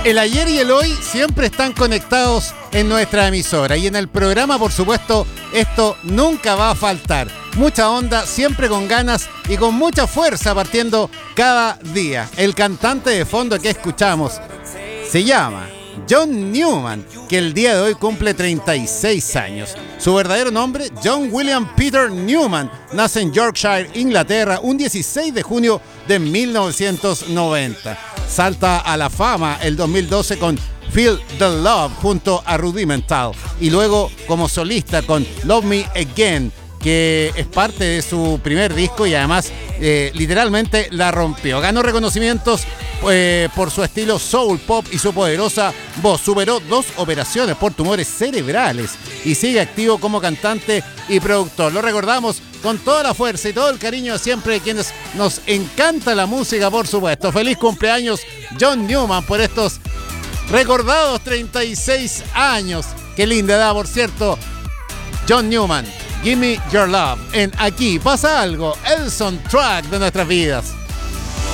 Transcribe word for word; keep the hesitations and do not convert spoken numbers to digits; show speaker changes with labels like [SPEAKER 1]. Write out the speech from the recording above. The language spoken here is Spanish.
[SPEAKER 1] El ayer y el hoy siempre están conectados en nuestra emisora y en el programa, por supuesto, esto nunca va a faltar. Mucha onda, siempre con ganas y con mucha fuerza partiendo cada día. El cantante de fondo que escuchamos se llama John Newman, que el día de hoy cumple treinta y seis años. Su verdadero nombre, John William Peter Newman, nace en Yorkshire, Inglaterra, un dieciséis de junio de mil novecientos noventa. Salta a la fama el dos mil doce con Feel the Love junto a Rudimental y luego como solista con Love Me Again, que es parte de su primer disco y además eh, literalmente la rompió. Ganó reconocimientos eh, por su estilo soul pop y su poderosa voz. Superó dos operaciones por tumores cerebrales y sigue activo como cantante y productor. Lo recordamos con toda la fuerza y todo el cariño siempre de quienes nos encanta la música, por supuesto. Feliz cumpleaños, John Newman, por estos recordados treinta y seis años. Qué linda edad, por cierto. John Newman, Give Me Your Love. En Aquí Pasa Algo, el soundtrack de nuestras vidas.